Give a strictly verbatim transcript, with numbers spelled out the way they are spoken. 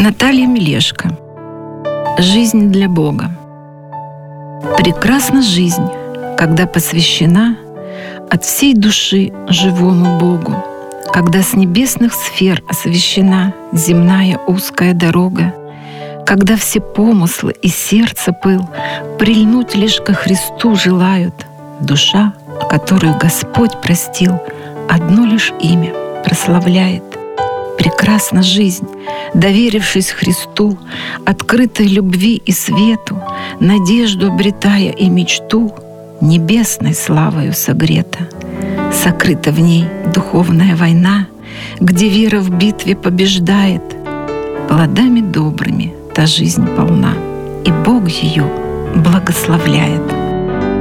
Наталья Мелешко. Жизнь для Бога. Прекрасна жизнь, когда посвящена от всей души живому Богу, когда с небесных сфер освещена земная узкая дорога, когда все помыслы и сердце пыл прильнуть лишь ко Христу желают, душа, которую Господь простил, одно лишь имя прославляет. Прекрасна жизнь, доверившись Христу, открытой любви и свету, надежду обретая и мечту, небесной славою согрета. Сокрыта в ней духовная война, где вера в битве побеждает. Плодами добрыми та жизнь полна, и Бог ее благословляет.